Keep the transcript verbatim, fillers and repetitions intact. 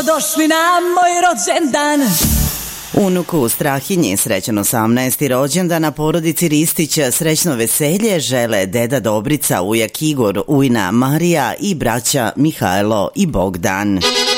Dobrodošli na moj rođendan. Unuku Strahinji srećan osamnaesti rođendan, a porodici Ristić srećno veselje žele deda Dobrica, ujak Igor, ujna Marija i braća Mihajlo i Bogdan.